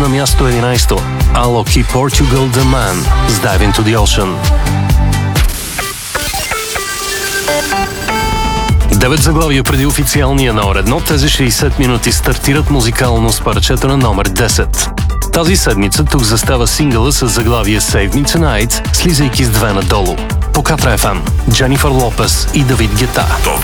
на място 11. Alok и Portugal The Man с Dive Into the Ocean. 9 заглавия преди официалния номер 1, тези 60 минути стартират музикално с парчето на номер 10. Тази седмица тук застава сингъла с заглавие Save Me Tonight, слизайки с 2 надолу. По Катра FM, Дженифър Лопес и Давид Гета. Топ